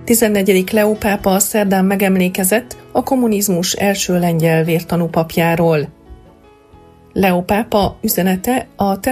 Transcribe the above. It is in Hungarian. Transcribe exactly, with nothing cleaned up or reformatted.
tizennegyedik Leó pápa szerdán megemlékezett a kommunizmus első lengyel vértanú papjáról. Leó pápa üzenete a